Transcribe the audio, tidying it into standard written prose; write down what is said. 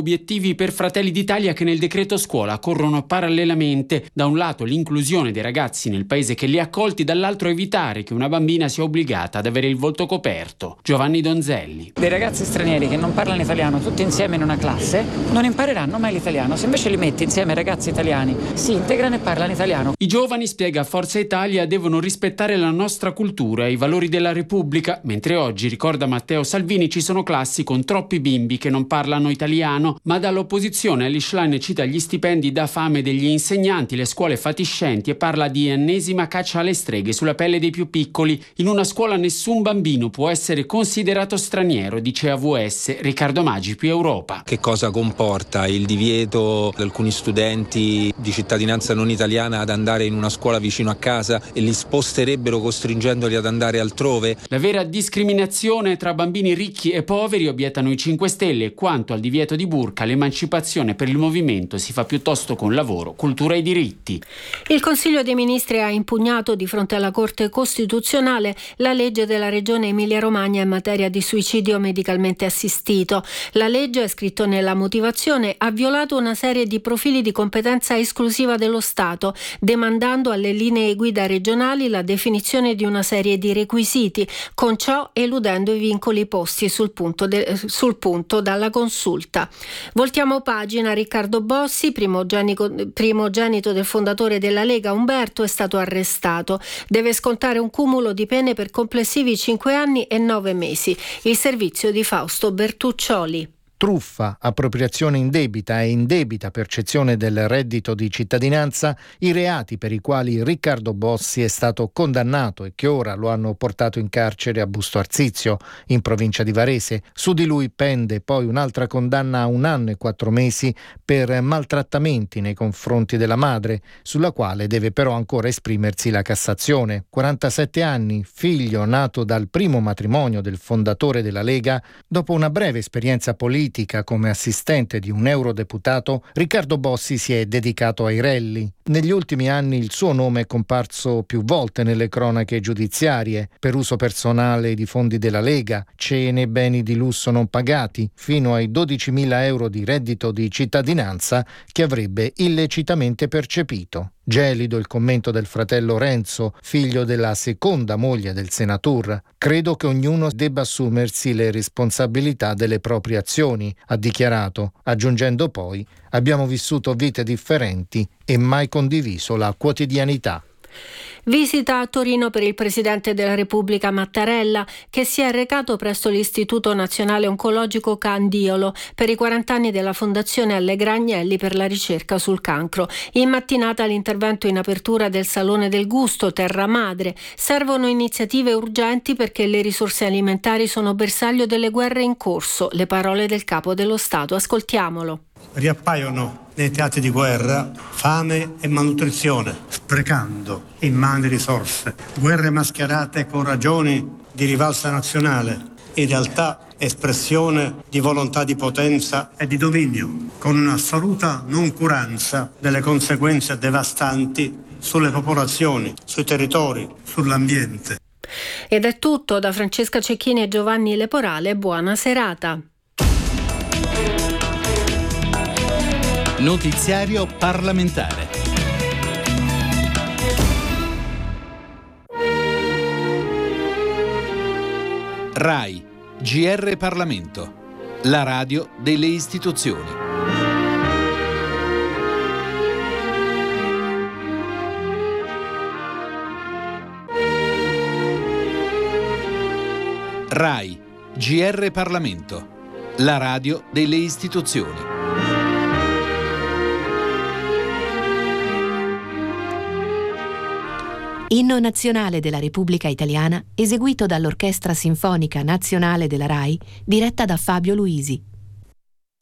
obiettivi per Fratelli d'Italia che nel decreto scuola corrono parallelamente. Da un lato l'inclusione dei ragazzi nel paese che li ha accolti, dall'altro evitare che una bambina sia obbligata ad avere il volto coperto. Giovanni Donzelli. Dei ragazzi stranieri che non parlano italiano tutti insieme in una classe non impareranno mai l'italiano. Se invece li metti insieme ai ragazzi italiani si integrano e parlano italiano. I giovani, spiega Forza Italia, devono rispettare la nostra cultura e i valori della Repubblica, mentre oggi, ricorda Matteo Salvini, ci sono classi con troppi bimbi che non parlano italiano. Ma dall'opposizione Elly Schlein cita gli stipendi da fame degli insegnanti, le scuole fatiscenti e parla di ennesima caccia alle streghe sulla pelle dei più piccoli. In una scuola nessun bambino può essere considerato straniero, dice AVS. Riccardo Maggi, più Europa. Che cosa comporta il divieto di alcuni studenti di cittadinanza non italiana ad andare in una scuola vicino a casa e li sposterebbero costringendoli ad andare altrove? La vera discriminazione tra bambini ricchi e poveri, obiettano i 5 Stelle. Quanto al divieto di burka, l'emancipazione per il movimento si fa piuttosto con lavoro, cultura e diritti. Il Consiglio dei Ministri ha impugnato di fronte alla Corte Costituzionale la legge della Regione Emilia-Romagna in materia di suicidio medicalmente assistito. La legge, è scritto nella motivazione, ha violato una serie di profili di competenza esclusiva dello Stato, demandando alle linee guida regionali la definizione di una serie di requisiti, con ciò eludendo i vincoli posti sul punto dalla consulta. Voltiamo pagina. Riccardo Bossi, primogenito del fondatore della Lega Umberto, è stato arrestato. Deve scontare un cumulo di pene per complessivi 5 anni e 9 mesi. Il servizio di Fausto Bertuccioli. Truffa, appropriazione indebita e indebita percezione del reddito di cittadinanza, i reati per i quali Riccardo Bossi è stato condannato e che ora lo hanno portato in carcere a Busto Arsizio, in provincia di Varese. Su di lui pende poi un'altra condanna a 1 anno e 4 mesi per maltrattamenti nei confronti della madre, sulla quale deve però ancora esprimersi la Cassazione. 47 anni, figlio nato dal primo matrimonio del fondatore della Lega, dopo una breve esperienza politica come assistente di un eurodeputato, Riccardo Bossi si è dedicato ai rally. Negli ultimi anni il suo nome è comparso più volte nelle cronache giudiziarie per uso personale di fondi della Lega, cene e beni di lusso non pagati, fino ai 12.000 euro di reddito di cittadinanza che avrebbe illecitamente percepito. Gelido il commento del fratello Renzo, figlio della seconda moglie del senatur. Credo che ognuno debba assumersi le responsabilità delle proprie azioni, ha dichiarato, aggiungendo poi: abbiamo vissuto vite differenti e mai condiviso la quotidianità. Visita a Torino per il Presidente della Repubblica Mattarella, che si è recato presso l'Istituto Nazionale Oncologico Candiolo per i 40 anni della Fondazione Allegra Agnelli per la ricerca sul cancro. In mattinata l'intervento in apertura del Salone del Gusto Terra Madre. Servono iniziative urgenti perché le risorse alimentari sono bersaglio delle guerre in corso. Le parole del Capo dello Stato. Ascoltiamolo. Riappaiono nei teatri di guerra fame e malnutrizione, sprecando immani risorse, guerre mascherate con ragioni di rivalsa nazionale, in realtà espressione di volontà di potenza e di dominio, con un'assoluta noncuranza delle conseguenze devastanti sulle popolazioni, sui territori, sull'ambiente. Ed è tutto da Francesca Cecchini e Giovanni Leporale. Buona serata. Notiziario parlamentare. RAI, GR Parlamento, la radio delle istituzioni. RAI, GR Parlamento, la radio delle istituzioni. Inno nazionale della Repubblica Italiana, eseguito dall'Orchestra Sinfonica Nazionale della RAI, diretta da Fabio Luisi.